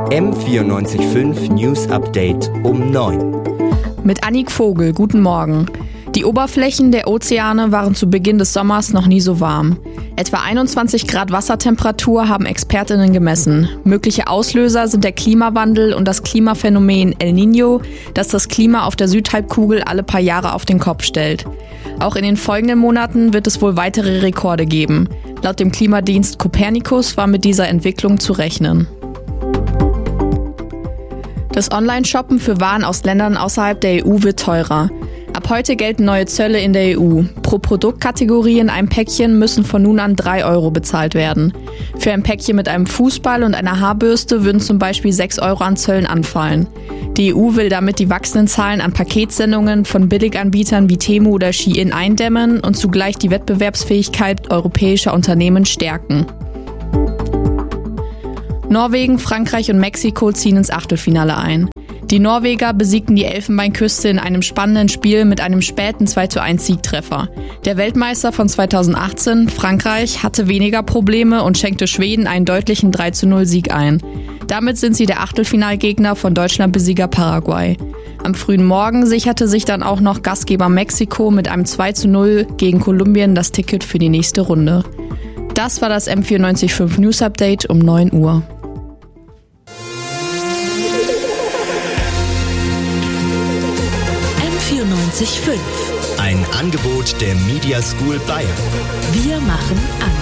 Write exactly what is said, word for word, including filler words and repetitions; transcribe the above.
M vierundneunzig Komma fünf News Update um neun. Mit Annik Vogel, guten Morgen. Die Oberflächen der Ozeane waren zu Beginn des Sommers noch nie so warm. Etwa einundzwanzig Grad Wassertemperatur haben ExpertInnen gemessen. Mögliche Auslöser sind der Klimawandel und das Klimaphänomen El Niño, das das Klima auf der Südhalbkugel alle paar Jahre auf den Kopf stellt. Auch in den folgenden Monaten wird es wohl weitere Rekorde geben. Laut dem Klimadienst Copernicus war mit dieser Entwicklung zu rechnen. Das Online-Shoppen für Waren aus Ländern außerhalb der E U wird teurer. Ab heute gelten neue Zölle in der E U. Pro Produktkategorie in einem Päckchen müssen von nun an drei Euro bezahlt werden. Für ein Päckchen mit einem Fußball und einer Haarbürste würden zum Beispiel sechs Euro an Zöllen anfallen. Die E U will damit die wachsenden Zahlen an Paketsendungen von Billiganbietern wie Temu oder Shein eindämmen und zugleich die Wettbewerbsfähigkeit europäischer Unternehmen stärken. Norwegen, Frankreich und Mexiko ziehen ins Achtelfinale ein. Die Norweger besiegten die Elfenbeinküste in einem spannenden Spiel mit einem späten zwei zu eins Siegtreffer. Der Weltmeister von zweitausendachtzehn, Frankreich, hatte weniger Probleme und schenkte Schweden einen deutlichen drei zu null Sieg ein. Damit sind sie der Achtelfinalgegner von Deutschlandbesieger Paraguay. Am frühen Morgen sicherte sich dann auch noch Gastgeber Mexiko mit einem zwei zu null gegen Kolumbien das Ticket für die nächste Runde. Das war das M vierundneunzig Komma fünf News Update um neun Uhr. vierundneunzig Komma fünf. Ein Angebot der Media School Bayern. Wir machen an.